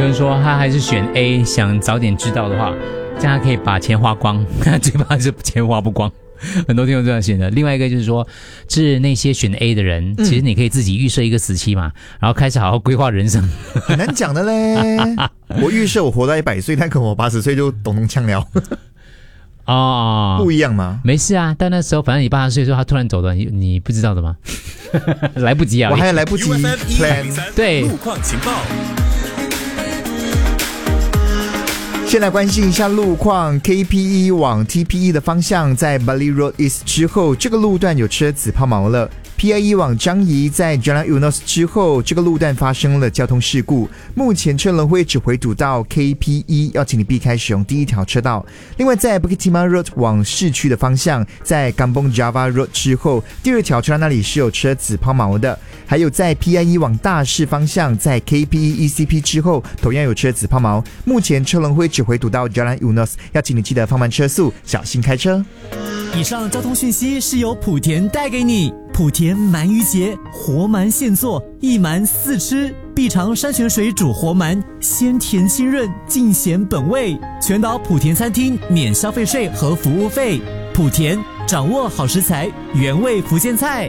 有人说他还是选 A， 想早点知道的话，这样他可以把钱花光，最怕是钱花不光。很多听众这样选的。另外一个就是说，是那些选 A 的人，其实你可以自己预设一个死期嘛，然后开始好好规划人生。 很难讲的嘞。我预设我活到100岁，但可能我80岁就咚咚呛了。 哦， 不一样吗？ 没事啊，但那时候反正你80岁的时候他突然走了，你不知道的吗？来不及啊， 我还来不及 plan。 对， 路况情报。 先来关心一下路况 ，KPE 往 TPE 的方向在 Bali Road East 之后，这个路段有车子抛锚了。PIE 往张仪在 Jalan Eunos 之后，这个路段发生了交通事故，目前车轮会只回堵到 KPE， 要请你避开使用第一条车道。另外，在 Bukit Timah Road 往市区的方向，在 Kampong Java Road 之后，第二条车道那里是有车子抛锚的。还有在 PIE 往大市方向，在 KPE ECP 之后，同样有车子抛锚，目前车轮会只回堵到 Jalan Eunos， 要请你记得放慢车速，小心开车。 以上交通讯息是由莆田带给你。莆田鳗鱼节，活鳗现做，一鳗4吃，必尝山泉水煮活鳗，鲜甜清润，尽显本味。全岛莆田餐厅免消费税和服务费。莆田掌握好食材，原味福建菜。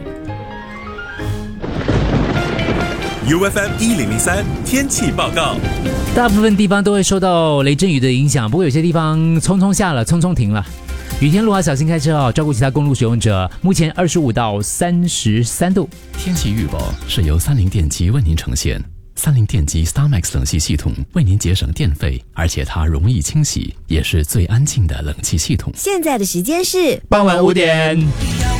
UFM 1003天气报告。 大部分地方都会受到雷阵雨的影响，不过有些地方匆匆下了，匆匆停了。雨天路滑小心开车哦，照顾其他公路使用者。目前25到33度。 天气预报是由30电机为您呈现。30电机 StarMax 冷气系统为您节省电费，而且它容易清洗，也是最安静的冷气系统。 现在的时间是傍晚5点。